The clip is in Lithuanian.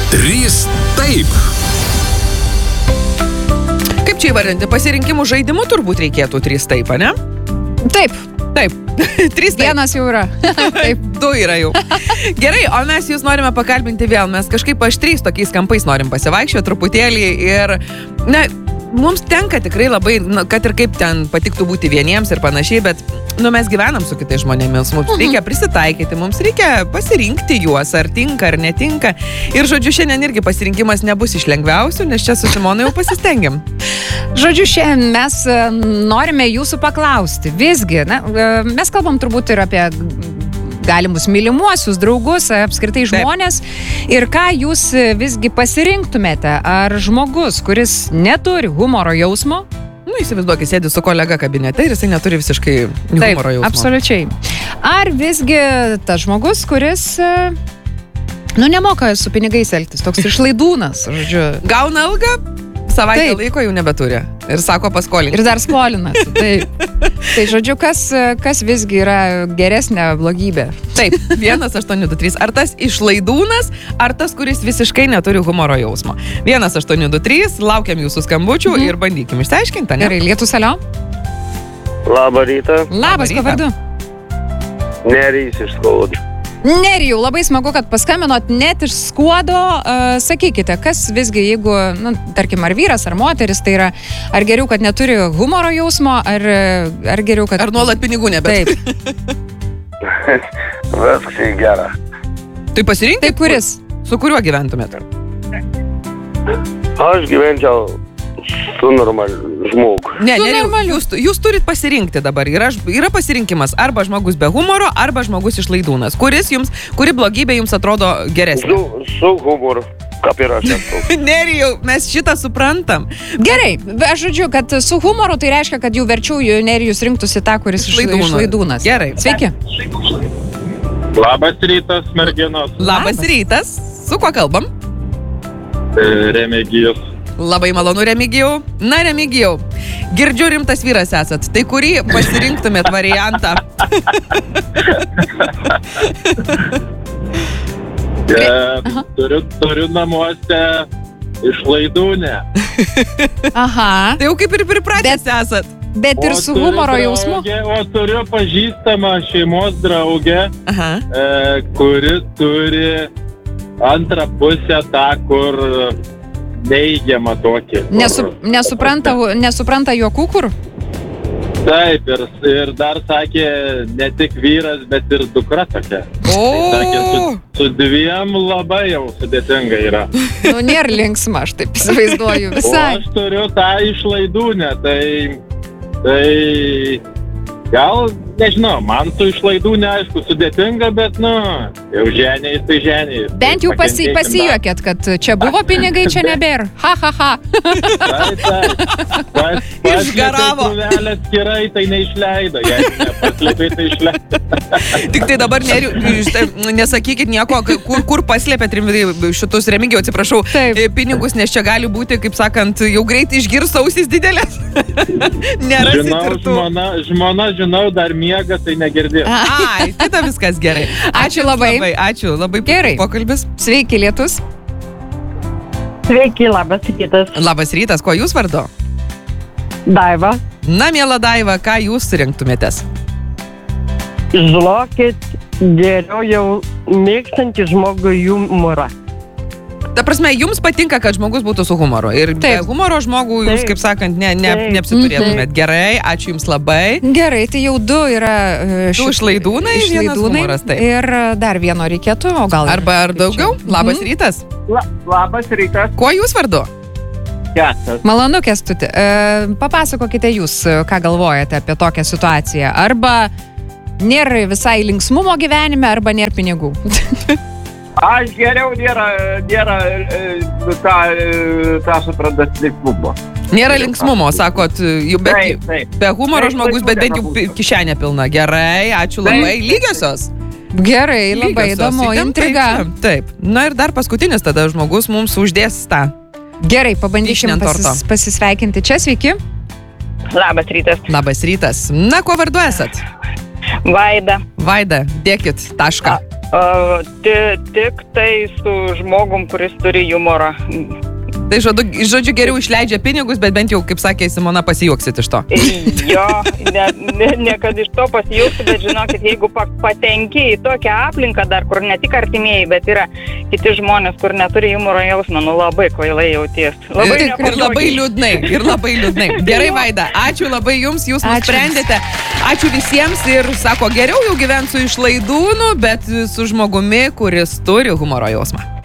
Trys taip. Kaip čia įvardinti? Pasirinkimų žaidimų turbūt reikėtų 3 taip, ne? Taip. 3 taip. Vienas jau yra. Taip, 2 yra jau. Gerai, o mes jūs norime pakalbinti vėl. Mes kažkaip aštriais tokiais kampais norim pasivaikščioti truputėlį ir, mums tenka tikrai labai, kad ir kaip ten patiktų būti vieniems ir panašiai, bet, mes gyvenam su kitais žmonėmis, mums reikia prisitaikyti, mums reikia pasirinkti juos, ar tinka, ar netinka. Ir, žodžiu, šiandien irgi pasirinkimas nebus iš lengviausių, nes čia su Simonu jau pasistengiam. Žodžiu, šiandien mes norime jūsų paklausti. Visgi, mes kalbam turbūt ir apie galimus mylimuosius, draugus, apskritai žmonės. Taip. Ir ką jūs visgi pasirinktumėte? Ar žmogus, kuris neturi humoro jausmo? Įsivaizduokit, sėdi su kolega kabinete ir jisai neturi visiškai humoro jausmo. Taip, absoliučiai. Ar visgi tas žmogus, kuris, nemoka su pinigais elgtis, toks išlaidūnas, žodžiu. Gauna algą, savaitę laiko jau nebeturi. Ir sako paskolinti. Ir dar skolinasi. Taip. Tai žodžiu, kas visgi yra geresnė blogybė? Taip, 1823. Ar tas išlaidūnas, ar tas, kuris visiškai neturi humoro jausmo? 1823, laukiam jūsų skambučių ir bandykim išsiaiškinti, ne? Gerai, Lietus, alio. Labą rytą. Labas, kuo vardu? Nerijus iš Skuodo. Nerijau, labai smagu, kad paskambinot net iš Skuodo. Sakykite, kas visgi, jeigu, tarkim, ar vyras, ar moteris, tai yra, ar geriau, kad neturi humoro jausmo, ar geriau, kad... Ar nuolat pinigų nebet? Taip. Viskas gera. Tai pasirinkti? Tai kuris? Su kuriuo gyventumėt? Aš gyvenčiau su normaliu žmogu. Ne, jūs turit pasirinkti dabar. Yra pasirinkimas arba žmogus be humoro, arba žmogus išlaidūnas. Kuri blogybė jums atrodo geresnė? Su humoru. Kaip ir aš esu. Nerijau, mes šitą suprantam. Gerai, aš žodžiu, kad su humoru tai reiškia, kad jau verčiau Nerijus rinktųsi tą, kuris išlaidūnas. Gerai. Sveiki. Labas rytas, merginos. Labas rytas. Su kuo kalbam? Remigijus. Labai malonu, Remigijau. Na, Remigijau, girdžiu, rimtas vyras esat. Tai kurį pasirinktumėt variantą? Turiu namuose išlaidūnę. Aha. Tai jau kaip ir pripratęs esat. Bet ir su humoro jausmu. O turiu pažįstamą šeimos draugę, kuri turi antrą pusę tą, kur neigiamą tokį. Nesupranta juokų, kur? Taip, ir dar sakė, ne tik vyras, bet ir dukra tokia. Sakė, su 2 labai jau sudėtinga yra. Nėra linksma, aš taip įsivaizduoju visai. O aš turiu tą išlaidūnę, tai gal, nežinau, man su išlaidūne, aišku, sudėtinga, bet, jau ženiais, tai ženiais. Bent jau pasijuokėt, kad čia buvo pinigai, čia nebėra. Ha, ha, ha. Taip. Išgaravo. Paslėpė atskirai, tai neišleido. Jei nepaslėpė, tai išleido. Tik tai dabar nesakykit nieko, kur paslėpėt šitus, Remigijau, atsiprašau, pinigus, nes čia gali būti, kaip sakant, jau greit išgirs ausis didelės. Nerasit ir tu. Žmona, žinau, dar miega, tai negirdėjau. Ai, tai viskas gerai. Ačiū labai. Ačiū, labai gerai. Pokalbis. Sveiki, Lietus. Sveiki, labas rytas. Labas rytas, kuo jūs vardu? Daiva. Na, miela Daiva, ką jūs rinktumėtės? Žinokit, geriau jau mėgstantį žmogų humorą. Ta prasme, jums patinka, kad žmogus būtų su humoru. Ir be humoro žmogų jūs, kaip sakant, neapsiturėtumėt. Gerai, ačiū jums labai. Gerai, tai jau 2 yra... 2 išlaidūnai, vienas humoras, taip. Ir dar vieno reikėtų, o gal... Arba ar daugiau? Labas rytas. Labas rytas. Kuo jūs vardu? Kęstas. Malonu, Kęstuti. Papasakokite jūs, ką galvojate apie tokią situaciją. Arba nėra visai linksmumo gyvenime, arba nėra pinigų. Aš geriau nėra tą suprantat linksmumo. Nėra linksmumo, sakot, be humoro žmogus, bet bent jau kišenė pilna. Gerai, ačiū labai. Lygiosios? Gerai, labai įdomu, intriga. Taip. Na ir dar paskutinis tada žmogus mums uždės tą. Gerai, pabandykime pasisveikinti. Čia, sveiki. Labas rytas. Labas rytas. Na, kuo vardu esat? Vaida. Vaida, dėkit tašką. Tik tai su žmogum, kuris turi humorą. Tai žodžiu, geriau išleidžia pinigus, bet bent jau, kaip sakė Simona, pasijuoksit iš to. Jo, ne kad iš to pasijuoksit, bet žinokit, jeigu patenki į tokią aplinką dar, kur ne tik artimieji, bet yra kiti žmonės, kur neturi humoro jausmą, labai kvailai jauties. Ir labai liūdnai. Gerai, Vaida, ačiū labai jums, jūs nusprendėte. Ačiū visiems ir sako, geriau jau gyvent su išlaidūnu, bet su žmogumi, kuris turi humoro jausmą.